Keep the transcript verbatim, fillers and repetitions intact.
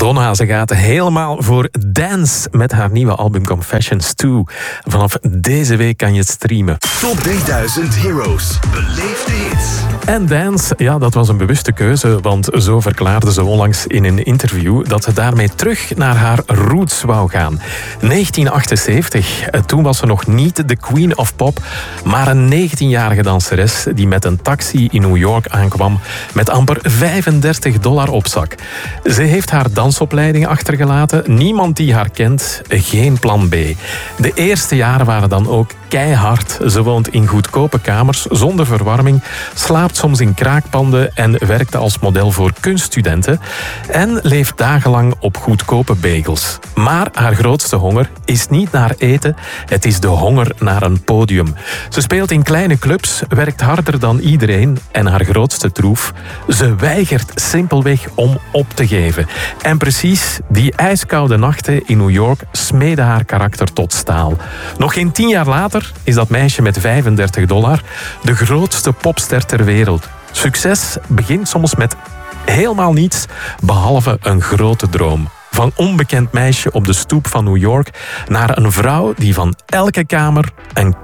Madonna, ze gaat helemaal voor Dance met haar nieuwe album Confessions twee. Vanaf deze week kan je het streamen. Top drieduizend Heroes. Beleefde hits. En Dance, ja, dat was een bewuste keuze, want zo verklaarde ze onlangs in een interview dat ze daarmee terug naar haar roots wou gaan. negentien achtenzeventig, toen was ze nog niet de Queen of Pop, maar een negentienjarige danseres die met een taxi in New York aankwam met amper vijfendertig dollar op zak. Ze heeft haar dansopleiding achtergelaten, niemand die haar kent, geen plan B. De eerste jaren waren dan ook keihard. Ze woont in goedkope kamers, zonder verwarming, slaapt soms in kraakpanden en werkte als model voor kunststudenten en leeft dagenlang op goedkope bagels. Maar haar grootste honger is niet naar eten, het is de honger naar een podium. Ze speelt in kleine clubs, werkt harder dan iedereen en haar grootste troef, ze weigert simpelweg om op te geven. En precies die ijskoude nachten in New York smeden haar karakter tot staal. Nog geen tien jaar later is dat meisje met vijfendertig dollar de grootste popster ter wereld. Succes begint soms met helemaal niets, behalve een grote droom. Van onbekend meisje op de stoep van New York naar een vrouw die van elke kamer een